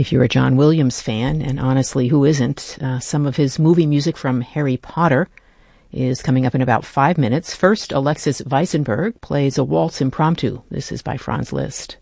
if you're a John Williams fan, and honestly, who isn't? Some of his movie music from Harry Potter is coming up in about 5 minutes. First, Alexis Weissenberg plays a waltz impromptu. This is by Franz Liszt.